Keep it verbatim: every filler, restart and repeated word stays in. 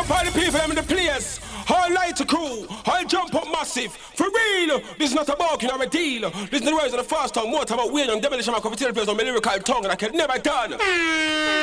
up all the people I'm in the place. All light to crew, all jump up massive. For real, this is not a bargain or a deal. Listen to the words of the first tongue, more time about win and demolition. I'm going to tell the place on my lyrical tongue and I can never done.